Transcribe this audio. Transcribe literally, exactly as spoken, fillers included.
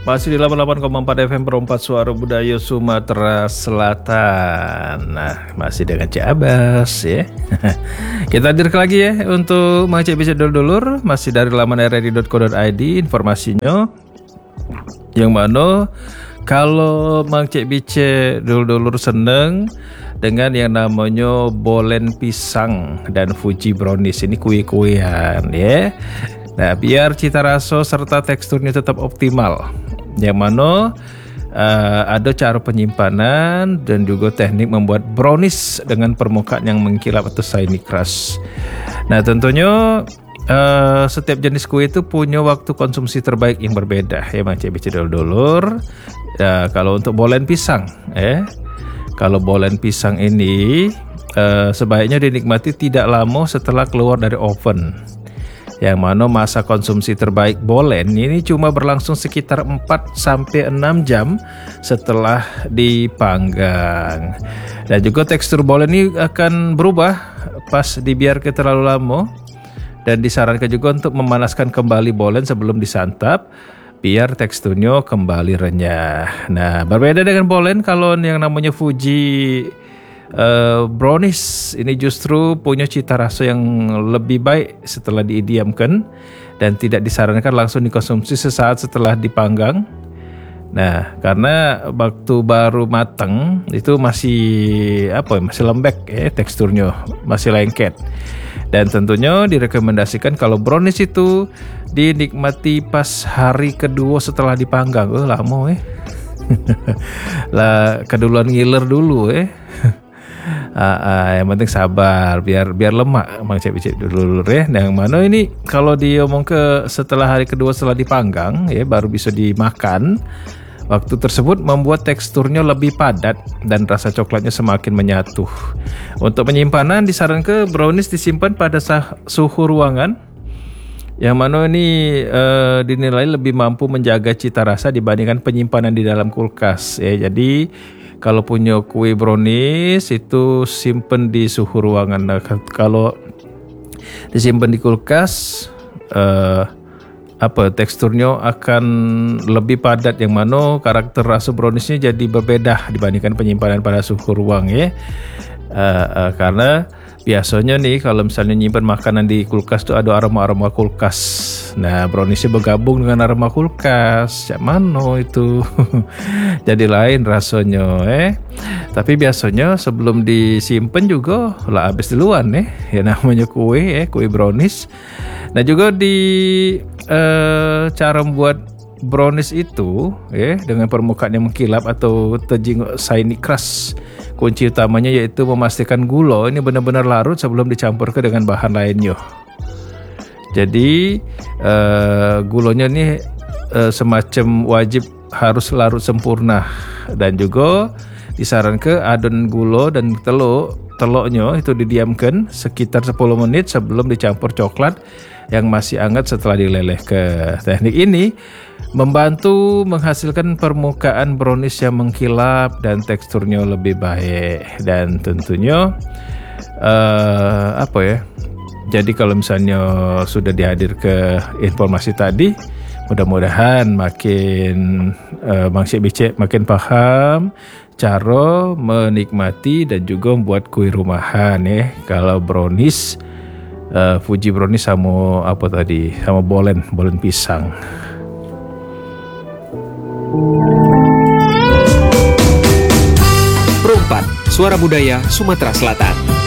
Masih di delapan puluh delapan koma empat F M Perompak Suara Budaya Sumatera Selatan. Nah, masih dengan Cik Abbas ya. Kita hadir lagi ya untuk Mang Cik Bice Dulur-Dulur. Masih dari laman r r i dot co dot i d informasinya. Yang mana kalau Mang Cik Bice Dulur-Dulur seneng dengan yang namanya bolen pisang dan Fuji brownies, ini kue-kuean ya. Nah, biar cita rasa serta teksturnya tetap optimal, yang mana uh, ada cara penyimpanan dan juga teknik membuat brownies dengan permukaan yang mengkilap atau shiny crust. Nah, tentunya uh, setiap jenis kue itu punya waktu konsumsi terbaik yang berbeda ya Mang Cik Bice Dulur-Dulur. Uh, kalau untuk bolen pisang eh kalau bolen pisang ini uh, sebaiknya dinikmati tidak lama setelah keluar dari oven, yang mana masa konsumsi terbaik bolen ini cuma berlangsung sekitar empat sampai enam jam setelah dipanggang. Dan juga tekstur bolen ini akan berubah pas dibiarkan terlalu lama, dan disarankan juga untuk memanaskan kembali bolen sebelum disantap biar teksturnya kembali renyah. Nah, berbeda dengan bolen, kalau yang namanya Fuji Uh, brownies ini justru punya cita rasa yang lebih baik setelah didiamkan dan tidak disarankan langsung dikonsumsi sesaat setelah dipanggang. Nah, karena waktu baru matang itu masih apa masih lembek ya, teksturnya masih lengket. Dan tentunya direkomendasikan kalau brownies itu dinikmati pas hari kedua setelah dipanggang. Oh, lama eh. Lah keduluan ngiler dulu eh. Uh, uh, yang penting sabar biar biar lemak Mang Cik Bice dulu ya. Nah, yang mana ini kalau diomong ke setelah hari kedua setelah dipanggang ya baru bisa dimakan. Waktu tersebut membuat teksturnya lebih padat dan rasa coklatnya semakin menyatu. Untuk penyimpanan disarankan brownies disimpan pada suhu ruangan, yang mana ini uh, dinilai lebih mampu menjaga cita rasa dibandingkan penyimpanan di dalam kulkas ya. Jadi kalau punya kue brownies itu simpen di suhu ruangan. Nah, kalau disimpan di kulkas, uh, apa teksturnya akan lebih padat, yang mana karakter rasa browniesnya jadi berbeda dibandingkan penyimpanan pada suhu ruang ya. Uh, uh, karena biasanya nih kalau misalnya nyimpan makanan di kulkas tuh ada aroma-aroma kulkas. Nah, browniesnya bergabung dengan aroma kulkas. Cak mano itu. Jadi lain rasanya eh. Tapi biasanya sebelum disimpan juga lah habis duluan eh. Ya namanya kue eh, kue brownies. Nah, juga di eh, cara membuat brownies itu ya dengan permukaan yang mengkilap atau terjenguk shiny crust. Kunci utamanya yaitu memastikan gula ini benar-benar larut sebelum dicampur ke dengan bahan lainnya. Jadi uh, gulanya ini uh, semacam wajib harus larut sempurna, dan juga disarankan adonan gula dan telur telurnya itu didiamkan sekitar sepuluh menit sebelum dicampur coklat yang masih hangat setelah dilelehkan. Teknik ini membantu menghasilkan permukaan brownies yang mengkilap dan teksturnya lebih baik. Dan tentunya uh, apa ya? Jadi kalau misalnya sudah dihadir ke informasi tadi, mudah-mudahan makin uh, Mang Cik Bice makin paham cara menikmati dan juga membuat kue rumahan ya. Kalau brownies uh, Fuji brownies sama apa tadi? Sama bolen, bolen pisang. Perompak Suara Budaya Sumatera Selatan.